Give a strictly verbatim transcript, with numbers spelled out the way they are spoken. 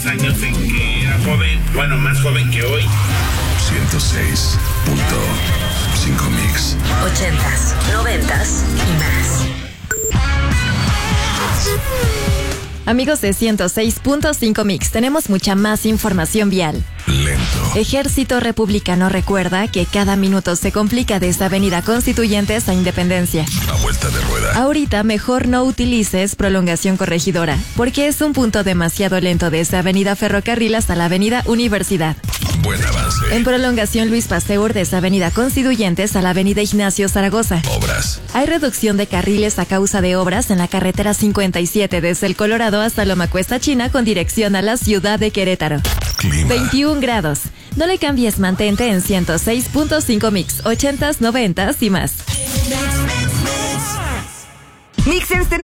Años en que era joven, bueno, más joven que hoy. ciento seis punto cinco Mix. Ochentas, noventas y más. Amigos de ciento seis punto cinco Mix, tenemos mucha más información vial. Lento. Ejército Republicano recuerda que cada minuto se complica desde Avenida Constituyentes a Independencia. A vuelta de rueda. Ahorita mejor no utilices prolongación Corregidora, porque es un punto demasiado lento desde Avenida Ferrocarril hasta la Avenida Universidad. Buen avance. En prolongación Luis Pasteur desde Avenida Constituyentes a la Avenida Ignacio Zaragoza. Obras. Hay reducción de carriles a causa de obras en la carretera cincuenta y siete desde el Colorado hasta Loma Cuesta China con dirección a la ciudad de Querétaro. Clima. veintiún grados. No le cambies, mantente en ciento seis punto cinco Mix, ochentas, noventas y más. Mixers, tenemos